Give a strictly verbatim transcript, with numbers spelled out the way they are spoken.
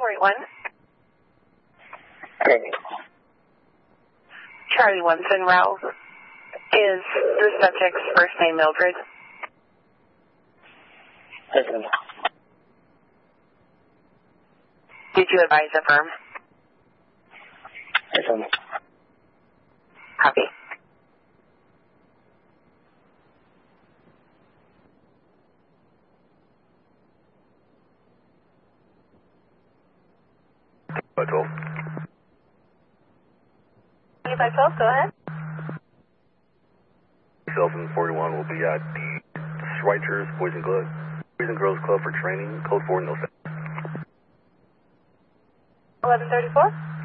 four eight one. Training. Charlie one seven Ralph. Is the subject's first name Mildred? Listen. Did you advise the firm? Listen. Copy. five twelve. five twelve, go ahead. seven forty-one will be at the Schweitzer's Boys and Club, Boys and Girls Club for training, code four, no sense. eleven thirty-four?